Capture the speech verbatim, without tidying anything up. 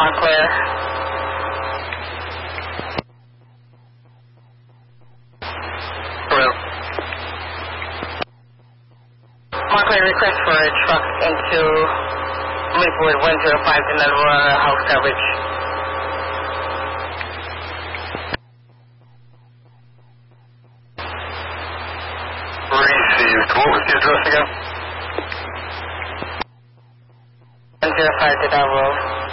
Montclair. Hello. Montclair, request for a truck into Maplewood one zero five to Aurora house coverage. Received. What was the address again? one zero five to Road.